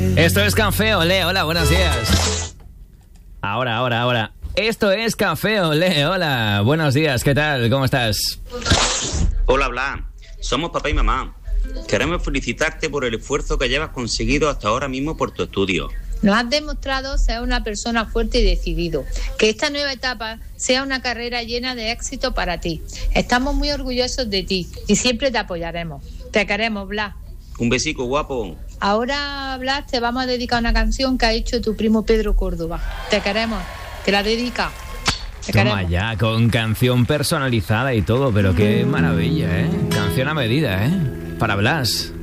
Esto es Café Olé, hola, buenos días. Ahora. Esto es Café Olé, hola, buenos días, ¿qué tal? ¿Cómo estás? Hola, Blas. Somos papá y mamá. Queremos felicitarte por el esfuerzo que llevas conseguido hasta ahora mismo por tu estudio. Nos has demostrado ser una persona fuerte y decidido. Que esta nueva etapa sea una carrera llena de éxito para ti. Estamos muy orgullosos de ti y siempre te apoyaremos. Te queremos, Blas. Un besico, guapo. Ahora, Blas, te vamos a dedicar una canción que ha hecho tu primo Pedro Córdoba. Te queremos. Te la dedica. Te Toma queremos. ya, con canción personalizada y todo, pero qué maravilla, ¿eh? Canción a medida, ¿eh? Para Blas.